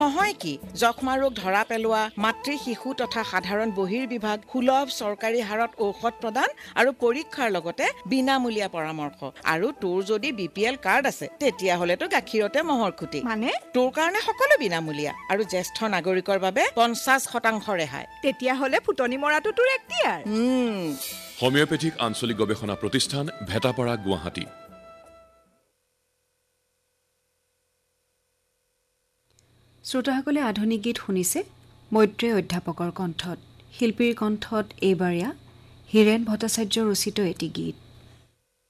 নহয় কি যক্ষ্মা ৰোগ ধৰা পেলোৱা মাতৃ শিশু তথা সাধাৰণ বহিৰ্বিভাগ সুলভ চৰকাৰী হাৰত ঔষধ প্ৰদান আৰু পৰীক্ষাৰ লগতে বিনামূলীয়া পৰামৰ্শ আৰু তোৰ যদি BPL কাৰ্ড আছে তেতিয়াহ'লেতো গাখীৰতে মহৰ খুঁটি মানে তোৰ কাৰণে সকলো বিনামূলীয়া আৰু জ্যেষ্ঠ নাগৰিকৰ বাবে 50% ৰেহাই তেতিয়াহ'লে ফুটনি মৰাটো তোৰ এক্টিয়াৰ হোমিওপেথিক আঞ্চলিক গৱেষণা প্ৰতিষ্ঠান ভেটাপাৰা গুৱাহাটী শ্ৰোতাসকলে আধুনিক গীত শুনিছে মৈত্ৰেয় অধ্যাপকৰ কণ্ঠত শিল্পীৰ কণ্ঠত এইবাৰ হীৰেন ভট্টাচাৰ্য ৰচিত এটি গীত